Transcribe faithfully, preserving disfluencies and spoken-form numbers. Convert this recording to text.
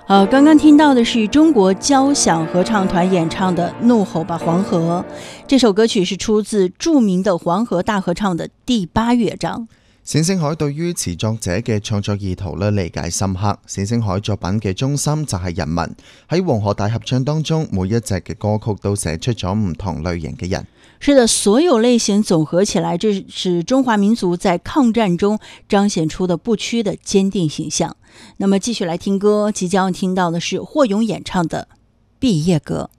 呃，刚刚听到的是中國交響合唱團演唱的《怒吼吧黃河》，這首歌曲是出自著名的黃河大合唱的第八樂章。 冼星海對於詞作者嘅創作意圖咧理解深刻。冼星海作品嘅中心就係人民，喺黃河大合唱當中，每一隻嘅歌曲都寫出咗唔同類型嘅人。 是的，所有類型總合起來，這是中華民族在抗戰中彰顯出的不屈的堅定形象。那麼繼續來聽歌，即將要聽到的是霍勇演唱的《畢業歌》。